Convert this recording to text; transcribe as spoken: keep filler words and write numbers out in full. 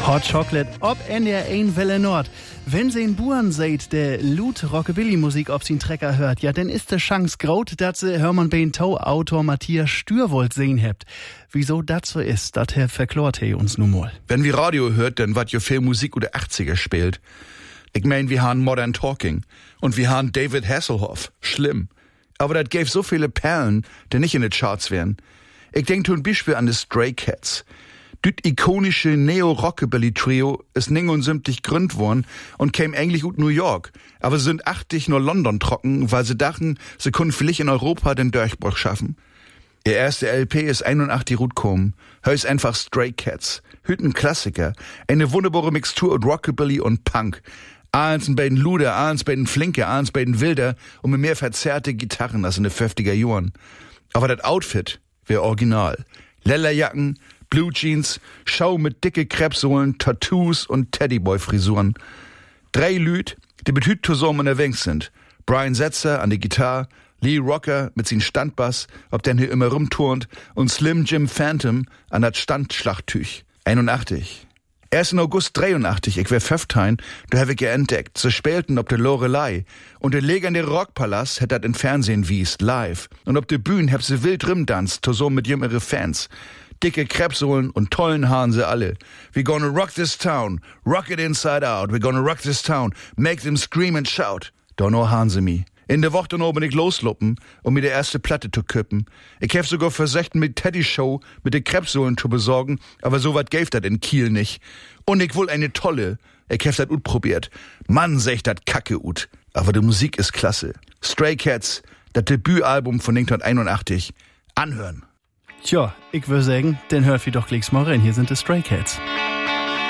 Hot Chocolate ob N D R eins Welle Nord. Wenn sie in Buren seht, der Loot Rockabilly-Musik auf den Trecker hört, ja, dann ist die Chance groß, dass sie Hermann Bein-Tau-Autor Matthias Stürwold sehen habt. Wieso das so ist, das verklort he uns nun mal. Wenn wir Radio hört, dann wat jo viel Musik oder achtziger spielt. Ich mein, wir haben Modern Talking und wir haben David Hasselhoff. Schlimm. Aber das gäb so viele Perlen, die nicht in den Charts wären. Ich denk zum Beispiel an die Stray Cats. Das ikonische Neo-Rockabilly-Trio ist neunundsiebzig gegründet worden und käm eigentlich aus New York. Aber sie sind achtzig nur London trocken, weil sie dachten, sie können vielleicht in Europa den Durchbruch schaffen. Ihr erste L P ist einundachtzig rausgekommen. Heißt einfach Stray Cats. Hüt ein Klassiker. Eine wunderbare Mixtur aus Rockabilly und Punk. Eins bei den Luder, eins bei den Flinke, eins bei den Wilder und mit mehr verzerrte Gitarren als in den fünfziger Jahren. Aber das Outfit wär original. Lellerjacken, Blue Jeans, Schau mit dicke Krebssohlen, Tattoos und Teddyboy-Frisuren. Drei Lüd, die mit Hüt zusammen unterwegs sind. Brian Setzer an die Gitarre, Lee Rocker mit sin Standbass, ob den hier immer rumturnt, und Slim Jim Phantom an dat Standschlachttüch. einundachtzig. ersten August dreiundachtzig, ich wär fünftein, da hab ich ja entdeckt, sie spielten ob der Lorelei. Und der legendäre Rockpalast hätt dat in Fernsehen wiest, live. Und ob der Bühne hab sie wild rimdanzt, zusammen mit jüngere Fans. Dicke Krebssohlen und tollen Haaren sie alle. We gonna rock this town, rock it inside out, we gonna rock this town, make them scream and shout. Don't know Haaren sie mi. In der Woche dann bin ich losluppen, um mir die erste Platte zu kippen. Ich hab sogar versucht, mit Teddy Show mit den Krebssohlen zu besorgen, aber so wat gäf dat in Kiel nicht. Und ich will eine tolle. Ich hab dat ut probiert. Mann, sech dat kacke ut. Aber die Musik ist klasse. Stray Cats, das Debütalbum von neunzehnhunderteinundachtzig. Anhören. Tja, ich würde sagen, dann hört wir doch gleich mal rein. Hier sind die Stray Cats.